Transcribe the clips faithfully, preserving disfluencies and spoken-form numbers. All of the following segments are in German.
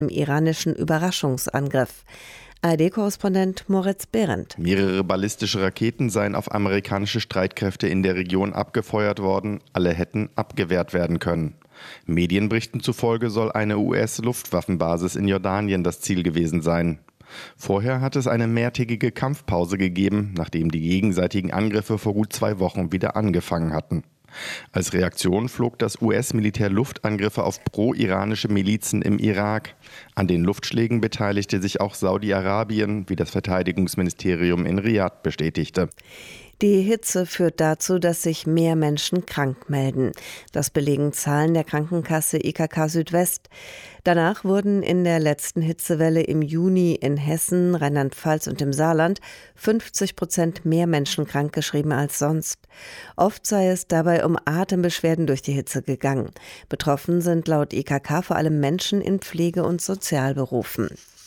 im iranischen Überraschungsangriff. A R D-Korrespondent Moritz Behrendt. Mehrere ballistische Raketen seien auf amerikanische Streitkräfte in der Region abgefeuert worden. Alle hätten abgewehrt werden können. Medienberichten zufolge soll eine U S-Luftwaffenbasis in Jordanien das Ziel gewesen sein. Vorher hat es eine mehrtägige Kampfpause gegeben, nachdem die gegenseitigen Angriffe vor gut zwei Wochen wieder angefangen hatten. Als Reaktion flog das U S-Militär Luftangriffe auf pro-iranische Milizen im Irak. An den Luftschlägen beteiligte sich auch Saudi-Arabien, wie das Verteidigungsministerium in Riad bestätigte. Die Hitze führt dazu, dass sich mehr Menschen krank melden. Das belegen Zahlen der Krankenkasse I K K Südwest. Danach wurden in der letzten Hitzewelle im Juni in Hessen, Rheinland-Pfalz und im Saarland fünfzig Prozent mehr Menschen krankgeschrieben als sonst. Oft sei es dabei um Atembeschwerden durch die Hitze gegangen. Betroffen sind laut I K K vor allem Menschen in Pflege- und Sozialberufen.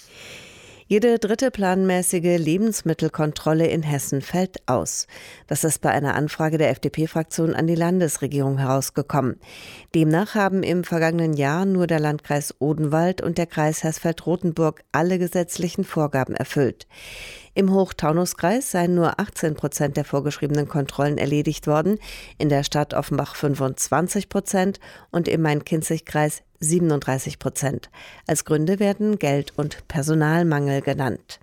Jede dritte planmäßige Lebensmittelkontrolle in Hessen fällt aus. Das ist bei einer Anfrage der F D P-Fraktion an die Landesregierung herausgekommen. Demnach haben im vergangenen Jahr nur der Landkreis Odenwald und der Kreis Hersfeld-Rotenburg alle gesetzlichen Vorgaben erfüllt. Im Hochtaunuskreis seien nur achtzehn Prozent der vorgeschriebenen Kontrollen erledigt worden, in der Stadt Offenbach fünfundzwanzig Prozent und im Main-Kinzig-Kreis siebenunddreißig Prozent. Als Gründe werden Geld- und Personalmangel genannt.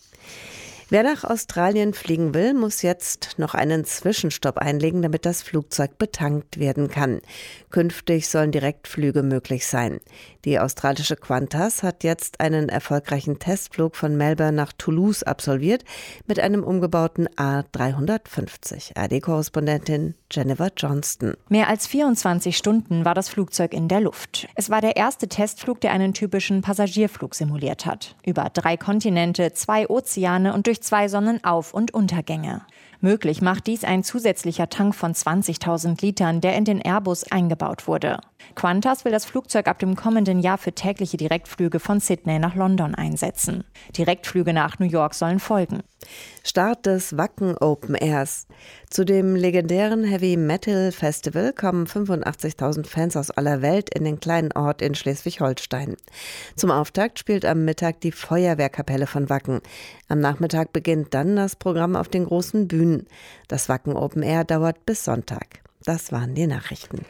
Wer nach Australien fliegen will, muss jetzt noch einen Zwischenstopp einlegen, damit das Flugzeug betankt werden kann. Künftig sollen Direktflüge möglich sein. Die australische Qantas hat jetzt einen erfolgreichen Testflug von Melbourne nach Toulouse absolviert mit einem umgebauten A drei fünfzig. A R D-Korrespondentin Jennifer Johnston. Mehr als vierundzwanzig Stunden war das Flugzeug in der Luft. Es war der erste Testflug, der einen typischen Passagierflug simuliert hat. Über drei Kontinente, zwei Ozeane und durch zwei Sonnenauf- und Untergänge. Möglich macht dies ein zusätzlicher Tank von zwanzigtausend Litern, der in den Airbus eingebaut wurde. Qantas will das Flugzeug ab dem kommenden Jahr für tägliche Direktflüge von Sydney nach London einsetzen. Direktflüge nach New York sollen folgen. Start des Wacken Open Airs. Zu dem legendären Heavy Metal Festival kommen fünfundachtzigtausend Fans aus aller Welt in den kleinen Ort in Schleswig-Holstein. Zum Auftakt spielt am Mittag die Feuerwehrkapelle von Wacken. Am Nachmittag beginnt dann das Programm auf den großen Bühnen. Das Wacken Open Air dauert bis Sonntag. Das waren die Nachrichten.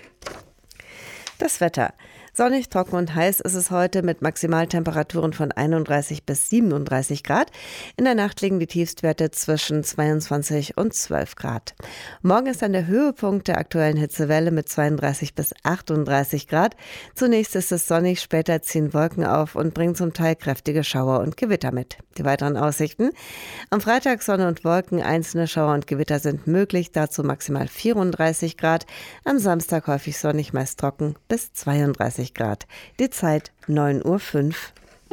Das Wetter. Sonnig, trocken und heiß ist es heute mit Maximaltemperaturen von einunddreißig bis siebenunddreißig Grad. In der Nacht liegen die Tiefstwerte zwischen zweiundzwanzig und zwölf Grad. Morgen ist dann der Höhepunkt der aktuellen Hitzewelle mit zweiunddreißig bis achtunddreißig Grad. Zunächst ist es sonnig, später ziehen Wolken auf und bringen zum Teil kräftige Schauer und Gewitter mit. Die weiteren Aussichten. Am Freitag Sonne und Wolken, einzelne Schauer und Gewitter sind möglich, dazu maximal vierunddreißig Grad. Am Samstag häufig sonnig, meist trocken bis zweiunddreißig Grad. Die Zeit neun Uhr fünf.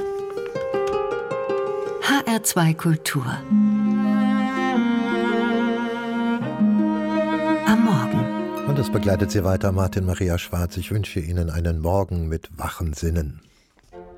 H R zwei Kultur. Am Morgen. Und es begleitet Sie weiter Martin Maria Schwarz. Ich wünsche Ihnen einen Morgen mit wachen Sinnen.